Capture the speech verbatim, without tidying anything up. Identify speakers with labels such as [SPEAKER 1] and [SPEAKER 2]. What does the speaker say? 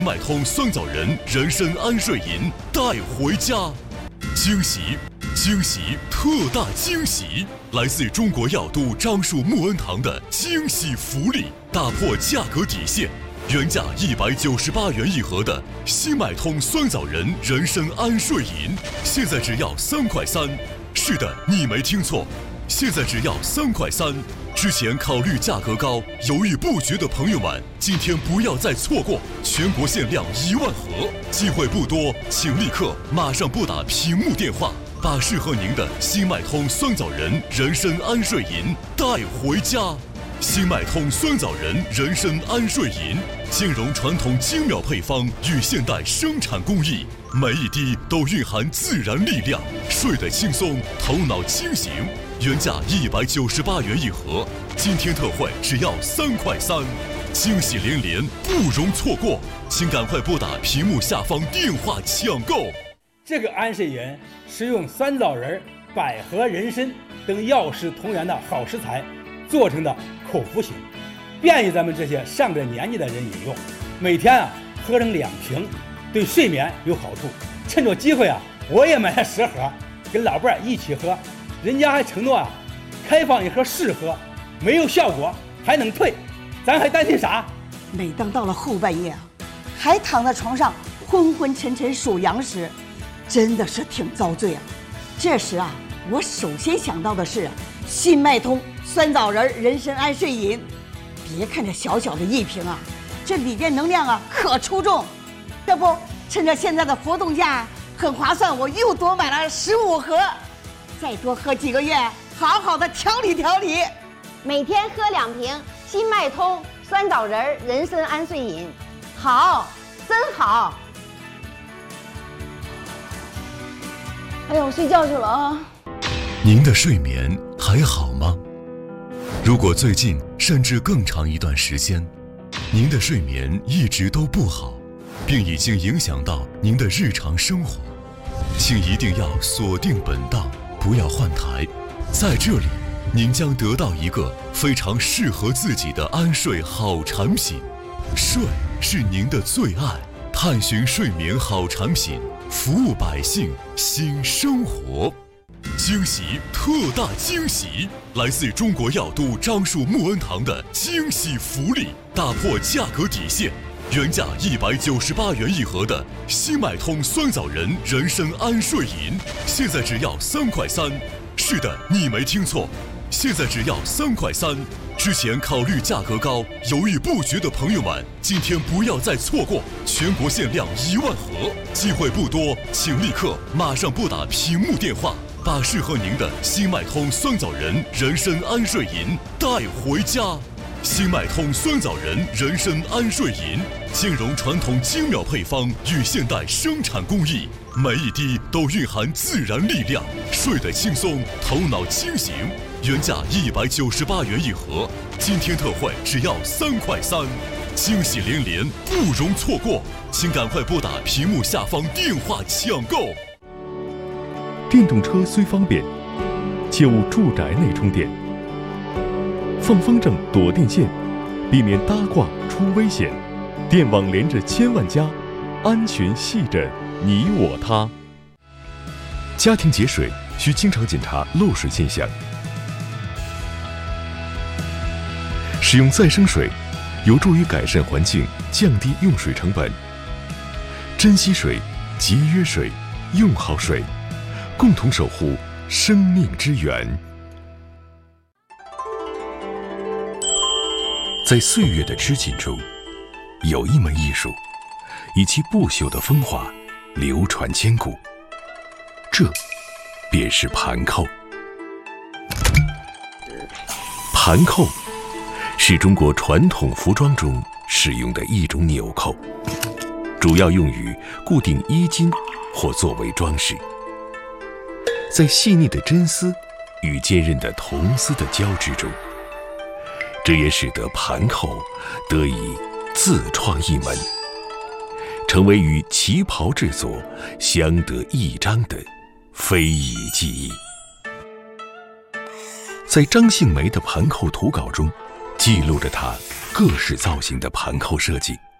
[SPEAKER 1] 买通酸枣仁人参安睡饮带回家，惊喜惊喜特大惊喜！来自中国药都樟树木恩堂的惊喜福利，打破价格底线，原价一百九十八元一盒的新买通酸枣仁人参安睡饮，现在只要三块三。是的，你没听错，现在只要三块三。之前考虑价格高、犹豫不决的朋友们，今天不要再错过，全国限量一万盒，机会不多，请立刻马上拨打屏幕电话，把适合您的新麦通酸枣仁人参安睡饮带回家。新麦通酸枣仁人参安睡饮兼容传统精妙配方与现代生产工艺，每一滴都蕴含自然力量，睡得轻松，头脑清醒。原价一百九十八元一盒，今天特惠只要三块三，惊喜连连，不容错过，请赶快拨打屏幕下方电话抢购。
[SPEAKER 2] 这个安睡饮是用酸枣仁、百合、人参等药食同源的好食材做成的口服型，便于咱们这些上了年纪的人饮用。每天啊喝上两瓶，对睡眠有好处。趁着机会啊，我也买了十盒，跟老伴儿一起喝。人家还承诺啊，开放一盒试喝，没有效果还能退，咱还担心啥？
[SPEAKER 3] 每当到了后半夜啊，还躺在床上昏昏沉沉数羊时，真的是挺遭罪啊。这时啊，我首先想到的是新麦通酸枣仁人参安睡饮。别看这小小的一瓶啊，这里边能量啊可出众。这不，趁着现在的活动价很划算，我又多买了十五盒。再多喝几个月，好好的调理调理。
[SPEAKER 4] 每天喝两瓶新麦通酸枣仁人参安睡饮，好，真好。哎呀，我睡觉去了啊。
[SPEAKER 1] 您的睡眠还好吗？如果最近甚至更长一段时间，您的睡眠一直都不好，并已经影响到您的日常生活，请一定要锁定本档，不要换台。在这里，您将得到一个非常适合自己的安睡好产品。睡是您的最爱，探寻睡眠好产品，服务百姓新生活。惊喜特大惊喜！来自中国药都樟树木恩堂的惊喜福利，打破价格底线，原价一百九十八元一盒的新买通酸枣仁人参安睡饮，现在只要三块三。是的，你没听错，现在只要三块三。之前考虑价格高、犹豫不决的朋友们，今天不要再错过，全国限量一万盒，机会不多，请立刻马上拨打屏幕电话，把适合您的新麦通酸枣仁人参安睡饮带回家。新麦通酸枣仁人参安睡饮兼容传统精妙配方与现代生产工艺，每一滴都蕴含自然力量，睡得轻松，头脑清醒。原价一百九十八元一盒，今天特惠只要三块三，惊喜连连，不容错过，请赶快拨打屏幕下方电话抢购。
[SPEAKER 5] 电动车虽方便，切勿住宅内充电。放风筝躲电线，避免搭挂出危险。电网连着千万家，安全系着你我他。家庭节水需经常检查漏水现象。使用再生水，有助于改善环境，降低用水成本。珍惜水，节约水，用好水，共同守护生命之源。在岁月的织锦中，有一门艺术，以其不朽的风华流传千古，这便是盘扣。盘扣是中国传统服装中使用的一种纽扣，主要用于固定衣襟或作为装饰。在细腻的真丝与坚韧的铜丝的交织中，这也使得盘扣得以自创一门，成为与旗袍制作相得益彰的非遗技艺。在张杏梅的盘扣图稿中，记录着她各式造型的盘扣设计。